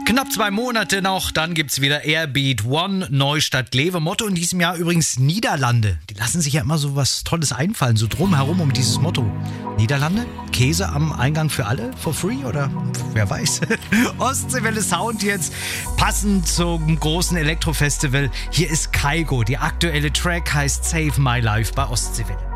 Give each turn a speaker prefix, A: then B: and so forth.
A: Knapp 2 Monate noch, dann gibt's wieder Airbeat One Neustadt Glewe. Motto in diesem Jahr übrigens Niederlande. Die lassen sich ja immer so was Tolles einfallen, so drumherum um dieses Motto. Niederlande? Käse am Eingang für alle? For free? Oder wer weiß? Ostseewelle Sound jetzt, passend zum großen Elektrofestival. Hier ist Kaigo. Die aktuelle Track heißt Save My Life bei Ostseewelle.